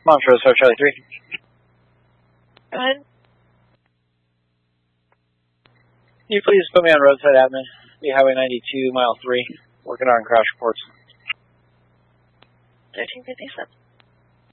Montrose, Charlie 3. Go ahead. Can you please put me on roadside admin? Be Highway 92, mile 3. Working on crash reports. 1357.